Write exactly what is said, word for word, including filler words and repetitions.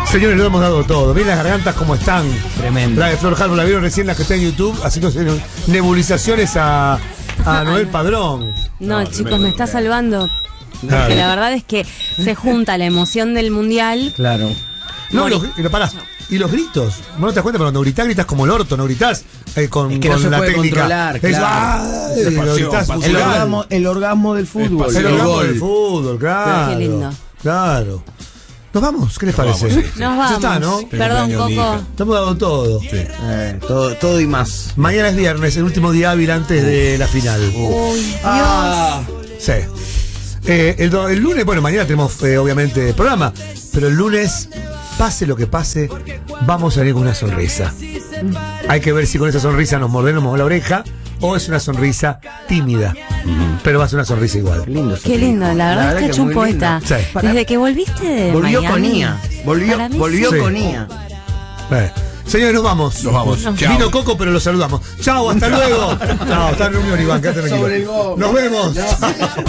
Señores, lo hemos dado todo. Miren las gargantas como están. Tremendo. La de Flor Harbour la vieron recién, la que está en YouTube, haciendo nebulizaciones a, a Noel Padrón. No, no chicos, me está salvando. Claro. Porque la verdad es que se junta la emoción del mundial. Claro. No, y los, y lo parás. Y los gritos. No te das cuenta, pero cuando gritás, gritas como el orto, no gritás eh, con, es que con no se la puede técnica. controlar, Es, claro. ¡ah! Es Lo gritás el, musical. orgasmo, el orgasmo del fútbol. El el orgasmo gol. del fútbol, claro. Qué lindo. Claro. ¿Nos vamos? ¿Qué les Nos parece? vamos, sí, sí. Nos Ya vamos. está, ¿no? Perdón, Coco. Estamos dando todo. Sí. Eh, todo, todo y más. Mañana es viernes, el último día hábil antes de la final. Uy, Dios. Ah, Sí. Eh, el, do- el lunes, bueno, mañana tenemos eh, obviamente programa, pero el lunes, pase lo que pase, vamos a venir con una sonrisa. Hay que ver si con esa sonrisa nos mordemos la oreja o es una sonrisa tímida. Pero va a ser una sonrisa igual. qué lindo. Qué lindo, la verdad, es que ha hecho un poeta. Sí. Desde que volviste de Volvió Miami, con I A. Volvió, para mí volvió sí. con I A. Eh, Señores, nos vamos. Nos vamos. Chao. Vino Coco, pero lo saludamos. Chao, hasta luego. Chao, está en reunión, Iván, quédate tranquilo. Sobre el gol. Nos vemos. Chao.